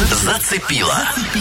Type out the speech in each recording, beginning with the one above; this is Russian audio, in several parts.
Зацепила.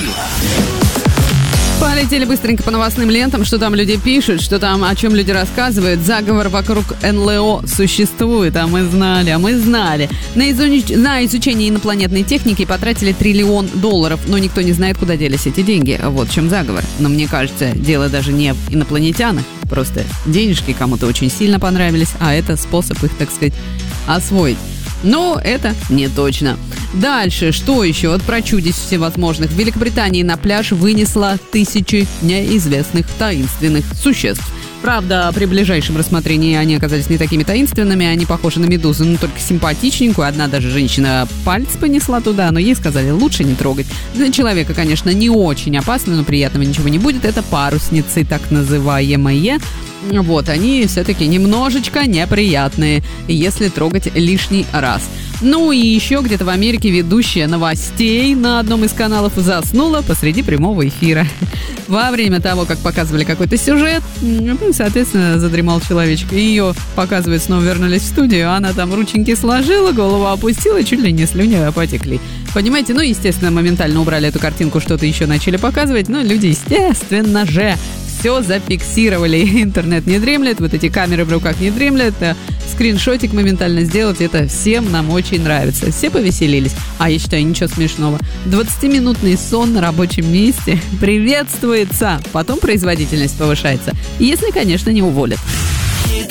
Полетели быстренько по новостным лентам, что там люди пишут, что там, о чем люди рассказывают. Заговор вокруг НЛО существует, а мы знали. На изучение инопланетной техники потратили $1 триллион, но никто не знает, куда делись эти деньги. Вот в чем заговор. Но мне кажется, дело даже не в инопланетянах, просто денежки кому-то очень сильно понравились, а это способ их, так сказать, освоить. Но это не точно. Дальше, что еще? Вот про чудес всевозможных. В Великобритании на пляж вынесло 1000 неизвестных таинственных существ. Правда, при ближайшем рассмотрении они оказались не такими таинственными, они похожи на медузу, но только симпатичненькую. Одна даже женщина палец понесла туда, но ей сказали, лучше не трогать. Для человека, конечно, не очень опасно, но приятного ничего не будет. Это парусницы, так называемые. Вот, они все-таки немножечко неприятные, если трогать лишний раз. Ну и еще где-то в Америке ведущая новостей на одном из каналов заснула посреди прямого эфира. Во время того, как показывали какой-то сюжет, соответственно, задремал человечек. Ее показывают, снова вернулись в студию, она там рученьки сложила, голову опустила, чуть ли не слюни потекли. Понимаете, естественно, моментально убрали эту картинку, что-то еще начали показывать, но люди, естественно же, все зафиксировали. Интернет не дремлет, вот эти камеры в руках не дремлят, скриншотик моментально сделать, это всем нам очень нравится. Все повеселились. А я считаю, ничего смешного. 20-минутный сон на рабочем месте приветствуется. Потом производительность повышается. Если, конечно, не уволят.